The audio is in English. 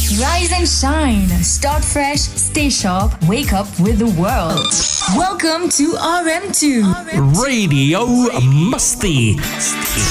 Rise and shine. Start fresh, stay sharp, wake up with the world. Welcome to RM2. Radio Musti.